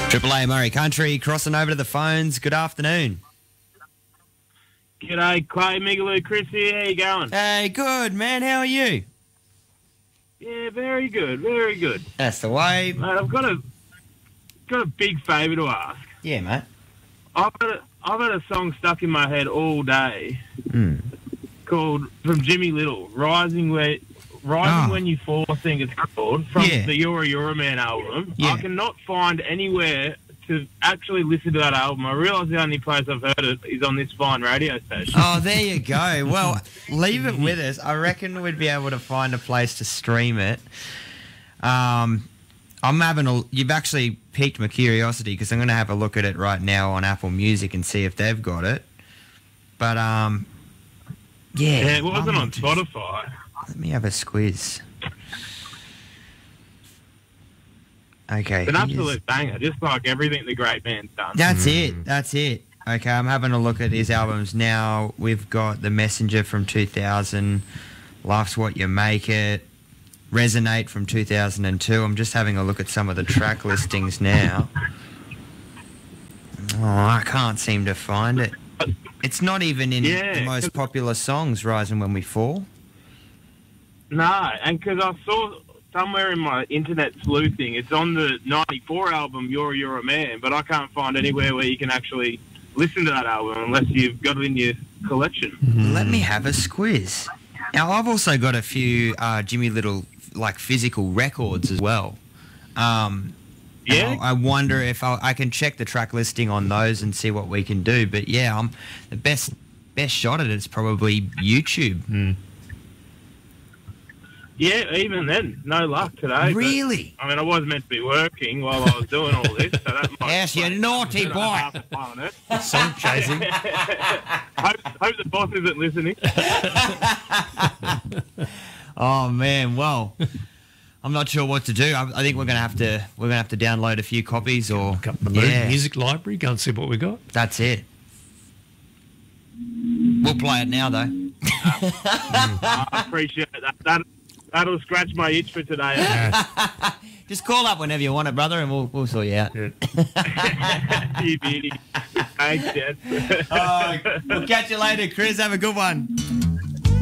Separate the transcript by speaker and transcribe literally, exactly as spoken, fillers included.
Speaker 1: Triple A Murray Country, crossing over to the phones. Good afternoon.
Speaker 2: G'day, Clay, Migaloo, Chris here. How you going?
Speaker 1: Hey, good, man. How are you?
Speaker 2: Yeah, very good, very good.
Speaker 1: That's the way.
Speaker 2: Mate, I've got a got a big favour to ask.
Speaker 1: Yeah, mate.
Speaker 2: I've got a, I've got a song stuck in my head all day
Speaker 1: Mm.
Speaker 2: called from Jimmy Little, "Rising Where Rising
Speaker 1: Oh.
Speaker 2: When You Fall." I think it's called from
Speaker 1: Yeah.
Speaker 2: the You're a You're a Man album.
Speaker 1: Yeah.
Speaker 2: I cannot find anywhere to actually listen to that album. I realise the only place I've heard it is on this fine radio station.
Speaker 1: Oh, there you go. Well, leave it with us. I reckon we'd be able to find a place to stream it. Um, I'm having a. You've actually piqued my curiosity because I'm going to have a look at it right now on Apple Music and see if they've got it. But um, yeah,
Speaker 2: Yeah, it wasn't
Speaker 1: I'm
Speaker 2: on
Speaker 1: into-
Speaker 2: Spotify.
Speaker 1: Let me have a squiz. Okay.
Speaker 2: It's an
Speaker 1: here's-
Speaker 2: absolute banger, just like everything the great man's done.
Speaker 1: That's it. That's it. Okay, I'm having a look at his albums now. We've got The Messenger from two thousand, Life's What You Make It, Resonate from two thousand two. I'm just having a look at some of the track listings now. Oh, I can't seem to find it. It's not even in
Speaker 2: Yeah,
Speaker 1: the most
Speaker 2: 'cause-
Speaker 1: popular songs, Rising When We Fall.
Speaker 2: No, and because I saw somewhere in my internet sleuthing, it's on the ninety-four album, You're a You're a Man, but I can't find anywhere where you can actually listen to that album unless you've got it in your collection.
Speaker 1: Let me have a squiz. Now, I've also got a few uh, Jimmy Little, like, physical records as well. Um, and
Speaker 2: Yeah?
Speaker 1: I I wonder if I'll, I can check the track listing on those and see what we can do. But, yeah, I'm, the best best shot at it is probably YouTube.
Speaker 2: Yeah, even then, no luck today. but-
Speaker 1: Really?
Speaker 2: I mean, I was meant to be working while I was doing all this, so that might...
Speaker 1: Yes, you
Speaker 2: explain
Speaker 1: naughty
Speaker 2: a bit of
Speaker 1: boy.
Speaker 2: half the fun on it.
Speaker 3: Song chasing.
Speaker 2: hope, hope the boss isn't listening.
Speaker 1: Oh, man, well, I'm not sure what to do. I, I think we're gonna have to we're gonna have to download a few copies or
Speaker 3: Look up the mu-
Speaker 1: yeah,
Speaker 3: music library, go and see what we got.
Speaker 1: that's it. We'll play it now, though.
Speaker 2: I appreciate that. that. That'll scratch my itch for today.
Speaker 1: Just call up whenever you want it, brother, and we'll we'll sort you out.
Speaker 3: Yeah.
Speaker 2: You beauty. Thanks, Dad.
Speaker 1: Oh, we'll catch you later, Chris. Have a good one.